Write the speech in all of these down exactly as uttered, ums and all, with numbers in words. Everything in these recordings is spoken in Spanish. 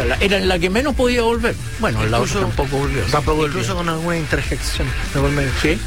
la, era la que menos podía volver. Bueno, la otra tampoco volvió. Tampoco volvió. Incluso con alguna interjección. ¿Sí?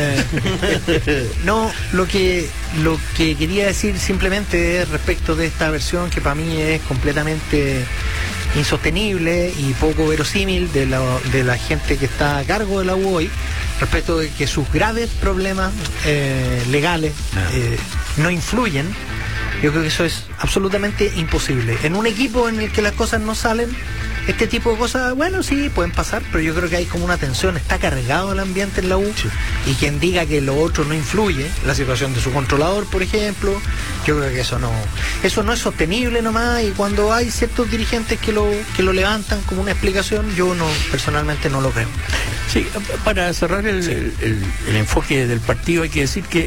Eh, no, lo que lo que quería decir simplemente es respecto de esta versión que para mí es completamente insostenible y poco verosímil de la, de la gente que está a cargo de la U hoy, respecto de que sus graves problemas eh, legales eh, no influyen. Yo creo que eso es absolutamente imposible. En un equipo en el que las cosas no salen, este tipo de cosas, bueno, sí, pueden pasar, pero yo creo que hay como una tensión, está cargado el ambiente en la U, sí. Y quien diga que lo otro no influye, la situación de su controlador, por ejemplo, yo creo que eso no, eso no es sostenible nomás, y cuando hay ciertos dirigentes que lo, que lo levantan como una explicación, yo no, personalmente no lo creo. Sí, para cerrar el, sí. el, el, el enfoque del partido, hay que decir que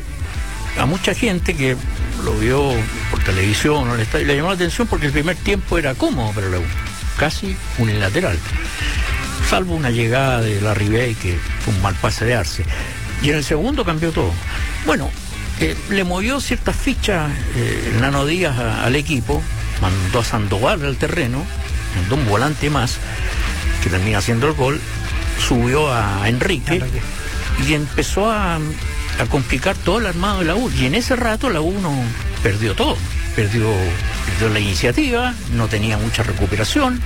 a mucha gente que lo vio por televisión o le, le llamó la atención porque el primer tiempo era cómodo para la U, casi unilateral, salvo una llegada de la Ribey que fue un mal pase de Arce, y en el segundo cambió todo. Bueno, eh, le movió ciertas fichas eh, el Nano Díaz a, al equipo, mandó a Sandoval al terreno, mandó un volante más que termina haciendo el gol, subió a Enrique y empezó a, a complicar todo el armado de la U, y en ese rato la U no perdió todo, perdió, perdió la iniciativa, no tenía mucha recuperación.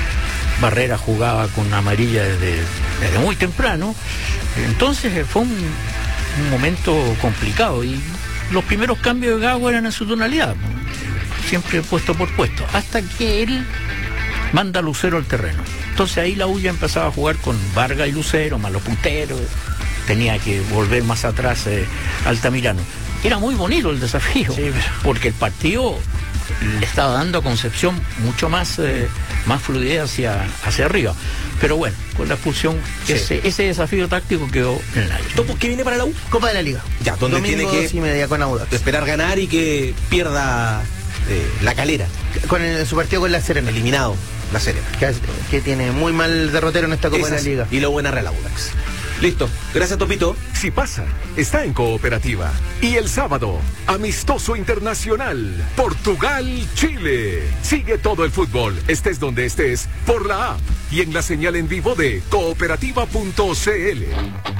Barrera jugaba con amarilla desde, desde muy temprano, entonces fue un, un momento complicado, y los primeros cambios de Gago eran en su tonalidad, siempre puesto por puesto, hasta que él manda a Lucero al terreno. Entonces ahí la U ya empezaba a jugar con Vargas y Lucero, más los punteros, tenía que volver más atrás eh, Altamirano. Era muy bonito el desafío, sí, pero... porque el partido le estaba dando a Concepción mucho más, eh, más fluidez hacia, hacia arriba. Pero bueno, con la expulsión, sí. ese, ese desafío táctico quedó en el aire. ¿Qué viene para la U? Copa de la Liga. Ya, donde Domingo, tiene que dos y media con Audax. Esperar ganar y que pierda eh, la Calera. Con el, su partido con la Serena. Eliminado la Serena. Que, que tiene muy mal derrotero en esta Copa Esas, de la Liga. Y lo buena Real Audax. Listo, gracias Topito. Si pasa, está en Cooperativa. Y el sábado, amistoso internacional, Portugal-Chile. Sigue todo el fútbol, estés donde estés, por la app y en la señal en vivo de cooperativa punto c l.